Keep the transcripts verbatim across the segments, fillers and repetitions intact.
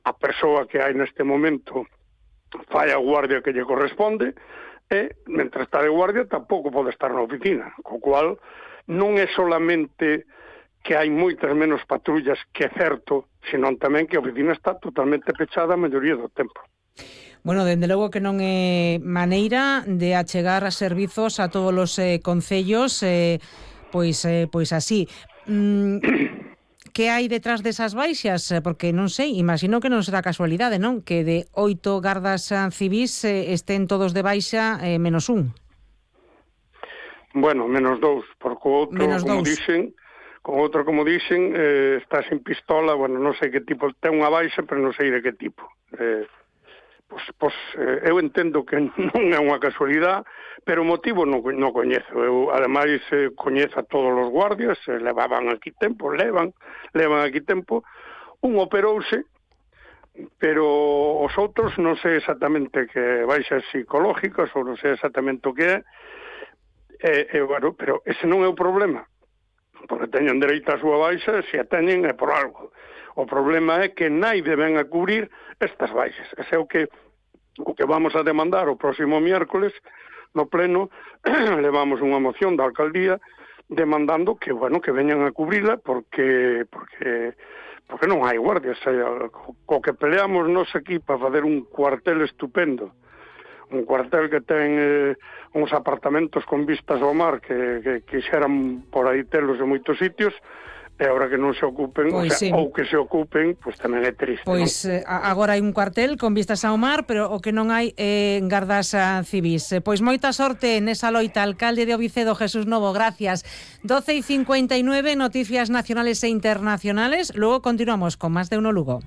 a persoa que hai neste momento fai a guardia que lle corresponde, e, mentre está de guardia, tampouco pode estar na oficina, co cual non é solamente que hai moitas menos patrullas, que é certo, senón tamén que a oficina está totalmente pechada a maioría do tempo. Bueno, dende logo que non é maneira de achegar a servizos a todos os eh, concellos, eh, pois, eh, pois así. Mm, que hai detrás desas baixas? Porque non sei, imagino que non será casualidade, non? Que de oito gardas civís eh, estén todos de baixa eh, menos un. Bueno, menos dous, porque o outro, menos como dous. dicen, con outro, como dicen, eh, está sin pistola, bueno, non sei que tipo, ten unha baixa, pero non sei de que tipo. Eh, pois, pois, eh, eu entendo que non é unha casualidade, pero o motivo non, non coñezo. Eu, ademais, eh, coñezo a todos os guardias, eh, levaban aquí tempo, levan, levan aquí tempo. Un operouse, pero os outros non sei exactamente que baixas psicológicas, ou non sei exactamente o que é, eh, eh, bueno, pero ese non é o problema. Porque teñen dereito a súa baixa, se a teñen é por algo. O problema é que naide ven a cubrir estas baixas. Ese é o que, o que vamos a demandar o próximo miércoles no pleno. Levamos unha moción da alcaldía demandando que, bueno, que veñan a cubrila porque porque porque non hai guardias. Co que peleamos nos aquí para fazer un cuartel estupendo, un cuartel que ten eh, uns apartamentos con vistas ao mar que, que quixeran por aí telos en moitos sitios, e agora que non se ocupen, pois o, sea, sí. ou que se ocupen, pois tamén é triste. Pois eh, agora hai un cuartel con vistas ao mar, pero o que non hai é eh, gardas civís. Pois moita sorte nesa loita, alcalde de Ovicedo, Jesús Novo, gracias. doce y cincuenta y nueve, noticias nacionales e internacionales, luego continuamos con más de Uno Lugo.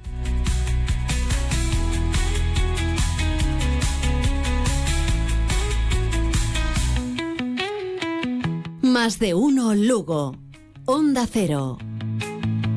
Más de Uno Lugo. Onda Cero.